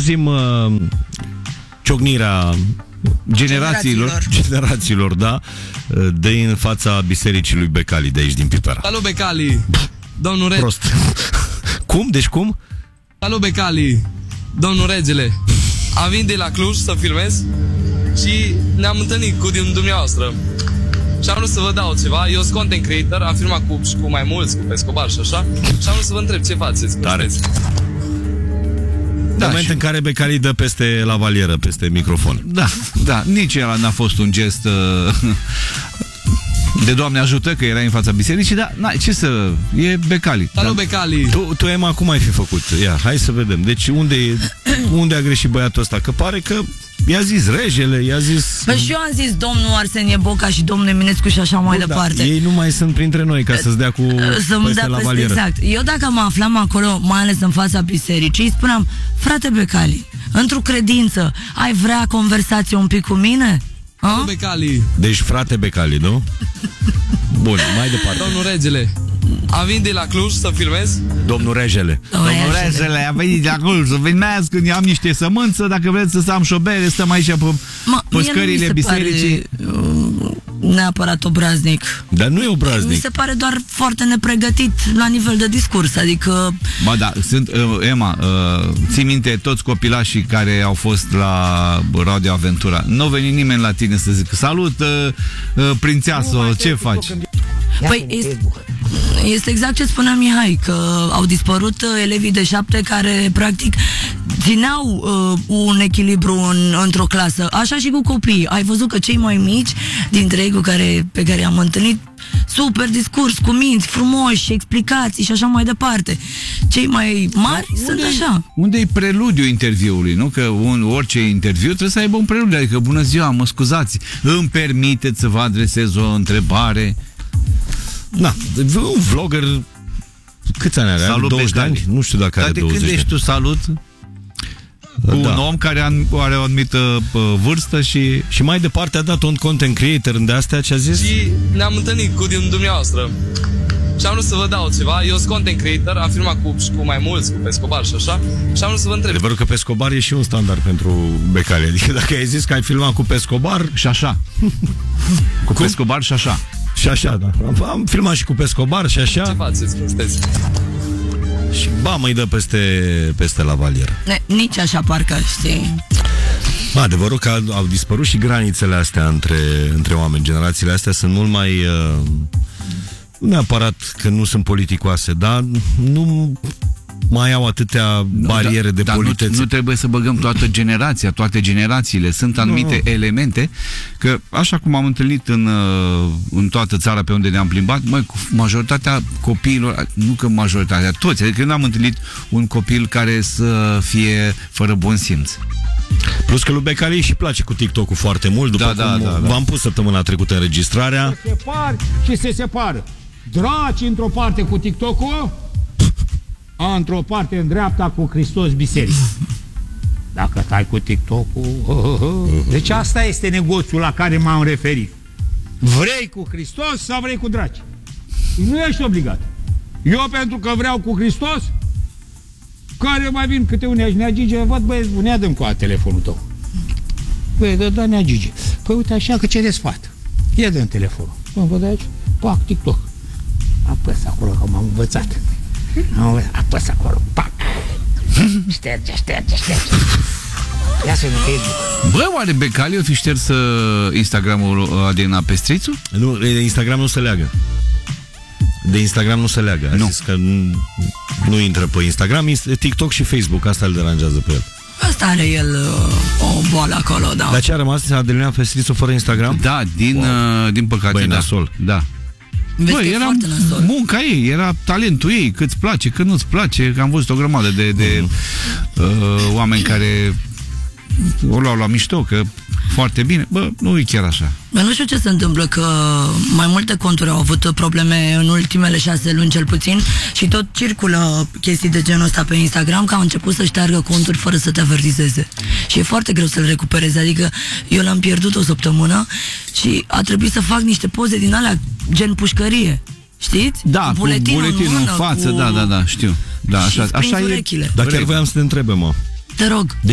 auzim ciocnirea generațiilor, da, de în fața bisericii lui Becali de aici din Pipera. Salut, Becali! Domnul Rege. Prost. Cum? Deci cum? Salut, Becali! Domnul Regele. Am venit de la Cluj să filmez și ne-am întâlnit cu dumneavoastră. Și am vrut să vă dau ceva. Eu sunt content creator, am filmat cu mai mulți, cu Pescobar și așa. Și am vrut să vă întreb ce faceți. Tare. Da, moment în care Becali dă peste lavalieră, peste microfon. Da, nici ăla n-a fost un gest de Doamne ajută că era în fața bisericii, dar ce să... E Becali. Salut, Becali! Tu, Emma, cum ai fi făcut? Ia, hai să vedem. Deci unde a greșit băiatul ăsta? Că pare că i-a zis Regele, i-a zis... Păi și eu am zis domnul Arsenie Boca și domnul Eminescu și așa mai departe. Ei nu mai sunt printre noi ca să-ți dea cu peste la valieră. Exact. Eu dacă mă aflam acolo, mai ales în fața bisericii, spuneam, frate Becali, într-o credință, ai vrea conversație un pic cu mine? Salut, Becali! Deci frate Becali, nu? Bun, mai departe. Domnul Regele. Am venit de la Cluj să filmez. Domnul Regele. Domnul Regele a venit de la Cluj să filmească. Eu am niște sămânță. Dacă vreți să am șobere, stăm aici pe scările bisericii. Neapărat obraznic. Dar nu e obraznic. Mi se pare doar foarte nepregătit la nivel de discurs. Adică... Ba da, Emma, ții minte toți copilașii care au fost la Radio Aventura. Nu veni nimeni la tine să zică salut, prințeasă, ce faci? Păi este exact ce spunea Mihai, că au dispărut elevii de 7 care practic țineau un echilibru într-o clasă. Așa și cu copiii. Ai văzut că cei mai mici dintre ei pe care i-am întâlnit, super discurs, cu minți, frumoși, explicații și așa mai departe. Cei mai mari sunt așa. Unde e preludiul interviului, nu? Că orice interviu trebuie să aibă un preludiu. Adică, bună ziua, mă scuzați, îmi permiteți să vă adresez o întrebare? Da, un vlogger, câți ani are? Salut, 20 de ani? Nu știu dacă are 20 de ani. Dar de când ești tu salut? Cu un om care are o anumită vârstă și mai departe a dat un content creator de astea ce a zis? Și ne-am întâlnit cu dumneavoastră. Și am vrut să vă dau ceva. Eu sunt content creator, am filmat cu mai mulți, cu Pescobar și așa. Și am vrut să vă întreb. Adevărul că Pescobar e și un standard pentru Becali. Adică dacă ai zis că ai filmat cu Pescobar și așa. Cu Pescobar și așa. Și așa, da. Am filmat și cu Pescobar și așa. Ce faceți, sunteți? Și măi dă peste lavalieră. Nici așa parcă, știi. Adevărul că au dispărut și granițele astea între oameni. Generațiile astea sunt mult mai... nu neapărat că nu sunt politicoase, dar nu mai au atâtea bariere de politețe. Nu trebuie să băgăm toate generațiile. Sunt anumite elemente că, așa cum am întâlnit în toată țara pe unde ne-am plimbat, cu majoritatea copiilor, nu că majoritatea, toți, adică n-am întâlnit un copil care să fie fără bun simț. Plus că lui Becali și place cu TikTok-ul foarte mult, după cum v-am pus săptămâna trecută înregistrarea. Se separ și se separă. Draci într-o parte cu TikTok-ul, într-o parte în dreapta cu Hristos biserică. Dacă stai cu TikTok-ul... Deci asta este negoțul la care m-am referit. Vrei cu Hristos sau vrei cu draci? Nu ești obligat. Eu pentru că vreau cu Hristos, care mai vin câte unii Nea Gigi, văd băieți bune, ia dă-mi cu telefonul tău. Băi, da, Nea Gigi. Păi uite așa că cere sfat. Ia dă-mi telefonul. Mă văd aici, pac, TikTok. Apăs acolo că m-am învățat. Apăs acolo, pac. Șterge. Ia să nu Facebook. Bă, oare Becali o fi șters Instagramul Adina Pestrițu? Nu, Instagram nu se leagă. De Instagram nu se leagă. A zis că nu intră pe Instagram, TikTok și Facebook, asta îl deranjează pe el. Asta are el o boală acolo, da. Dar ce a rămas Adelina Pestrițu fără Instagram? Da, din păcate, băi, nasol. Da. Băi, era munca ei, era talentul ei, că-ți place, că nu-ți place, că am văzut o grămadă de oameni care o luau la mișto, că foarte bine. Bă, nu e chiar așa. Nu știu ce se întâmplă, că mai multe conturi au avut probleme în ultimele 6 luni cel puțin și tot circulă chestii de genul ăsta pe Instagram, că au început să șteargă conturi fără să te avertizeze. Și e foarte greu să le recuperezi, adică eu l-am pierdut o săptămână și a trebuit să fac niște poze din alea gen pușcărie. Știți? Da, cu buletinul în față, da, știu. Da, așa e. Dar chiar voiam să te întrebe, mă. Te rog.